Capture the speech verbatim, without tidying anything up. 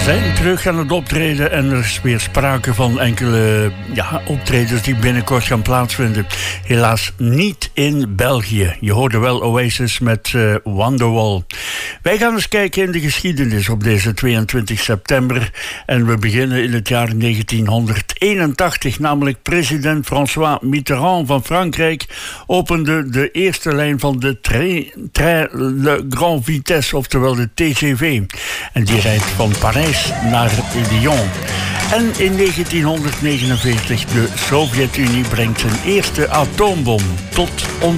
zijn terug aan het optreden en er is weer sprake van enkele ja, optredens die binnenkort gaan plaatsvinden. Helaas niet in België. Je hoorde wel Oasis met uh, Wonderwall. Wij gaan eens kijken in de geschiedenis op deze tweeëntwintig september. En we beginnen in het jaar negentienhonderdeenentachtig. Namelijk president François Mitterrand van Frankrijk opende de eerste lijn van de Train, Train Le Grand Vitesse, oftewel de T G V. En die rijdt van Parijs naar Lyon. En in negentienhonderdnegenenveertig de Sovjet-Unie brengt zijn eerste atoombom tot ontploffing.